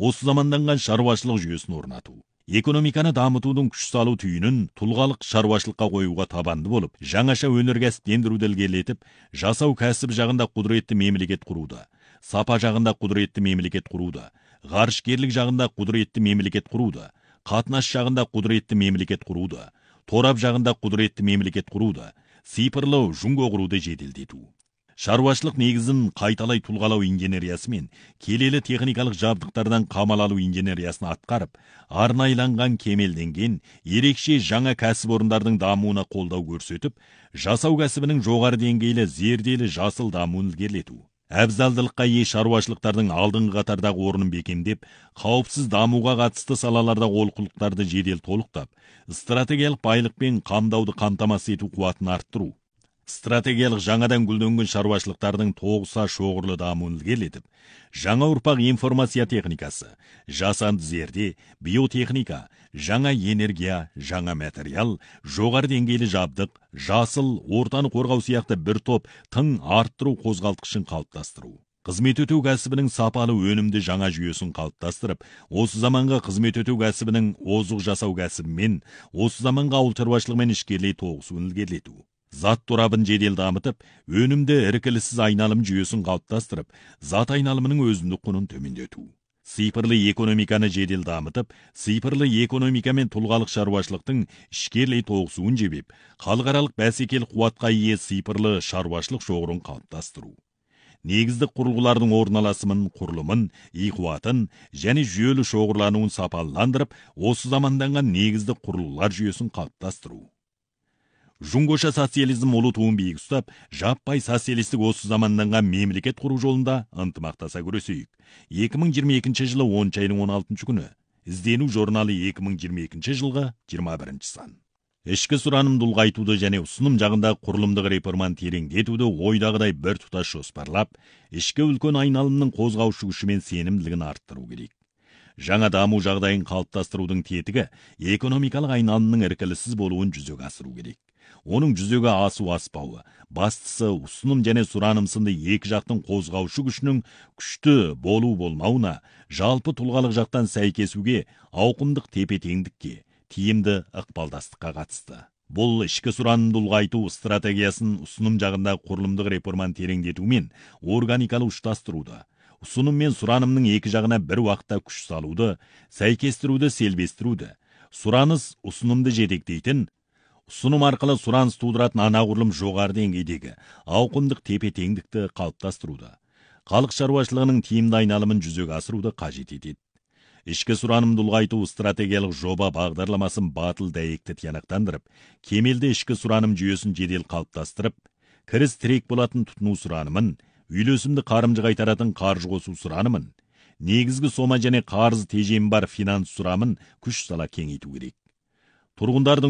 осы заманданған шаруашылық жүйесін орнату. Экономиканы дамытудың күш салу түйінін тұлғалық шаруашылыққа қоюға табанды болып, жаңаша өнеркәсіптендіруді ілгерілетіп, жасау кәсіп жағында құдіретті мемлекет құруды, сапа жағында құдіретті мемлекет құруды, ғарышкерлік жағында құдіретті мемлекет құруды, қатынас жағында құдіретті мемлекет құруды, торап жағында құдіретті мемлекет құруды, цифрлау, жүнго құруды жеделдету. Шаруашылық негізін қайталай тұлғалау инженериясы мен келелі техникалық жабдықтардан қамал алу инженериясын атқарып, арнайланған кемелденген, ерекше жаңа кәсіпорындардың дамуына қолдау көрсетіп, жасау кәсібінің жоғары деңгейлі зерделі жасыл дамуын ілгерілету. Әбзалдылыққа ие шаруашылықтардың алдыңғы қатардағы орнын бекемдеп, қауіпсіз дамуға қатысты салаларда олқылықтарды жедел толықтап, стратегиялық байлықпен қамдауды қамтамасыз ету қуатын арттыру. Стратегиялық жаңадан гүлденген шаруашылықтардың тоғыса шоғырлы дамуын ілгерілетіп, жаңа ұрпақ информация техникасы, жасанды зерде, биотехника, жаңа энергия, жаңа материал, жоғары деңгейлі жабдық, жасыл, ортаны қорғау сияқты бір топ тың арттыру қозғалтқышын қалыптастыру. Қызмет өтеу кәсібінің сапалы өнімді жаңа жүйесін қалыптастырып, осы заманға қызмет өтеу кәсібінің озық жасау кәсібімен, осы заманға ауыл шаруашылығымен ішкерлей тоғысуын ілгерілету. Зат торабын жедел дамытып, өнімді іркіліссіз айналым жүйесін қалыптастырып, зат айналымының өзіндік құнын төмендету. Цифрлы экономиканы жедел дамытып, цифрлы экономика мен тұлғалық шаруашылықтың ішкерлей тоғысуын жебеп, халықаралық бәсекелі қуатқа ие цифрлы шаруашылық шоғырын қалыптастыру. Негіздік құрылғылардың орналасымын, құрылымын, қуатын және жүйелі шоғырлануын сапаландырып, осы заманданған негіздік құрылғылар жүйесін қалыптастыру. Жүнгоша социализм ұлы туын биік ұстап, жаппай социалистік осы заманданған мемлекет құру жолында ынтымақтаса күресейік. 2022 жылы 10 айының 16 күні. Іздену журналы 2022 жылғы 21 сан. Ішкі сұранымды ұлғайтуды және ұсыным жағында құрылымдық реформаны тереңдетуді ойдағыдай бір тұтас жоспарлап, ішкі үлкен айналымның қозғаушы күші мен сенімділігін арттыру керек. Жаңа даму жағдайын қалыптастырудың тетігі экономикалық айналымның іркіліссіз болуын жүзеге асыру керек. Оның жүзеге аспауы, бастысы ұсыным және сұраным сынды екі жақтың қозғаушы күшінің күшті болмауына, жалпы тұлғалық жақтан сәйкесуге, ауқымдық тепе-теңдікке, тиімді ықпалдастыққа қатысты. Бұл ішкі сұранымды ұлғайту стратегиясын ұсыным жағында құрылымдық реформаны тереңдетумен органикалы ұштастыруды, ұсыным мен сұранымның екі жағына бір уақытта күш салуды, сәйкестіруді, селбестіруді, сұраныс ұсынымды жетектейтін, ұсыным арқылы сұраныс тудыратын анағұрлым жоғары деңгейдегі ауқымдық тепе-теңдікті қалыптастыруды, халық шаруашылығының тиімді айналымын жүзеге асыруды қажет етеді. Ішкі сұранымды ұлғайту стратегиялық жоба бағдарламасын батыл дәйекті тиянақтандырып, кемелді ішкі сұраным жүйесін жедел қалыптастырып, кіріс тірек болатын тұтыну сұранымын, үйлесімді қарымды қайтаратын қаржы қосу сұранымын, негізгі сома және қарыз тежемі бар финанс сұрамын күш сала кеңейту керек. Тұрғындардың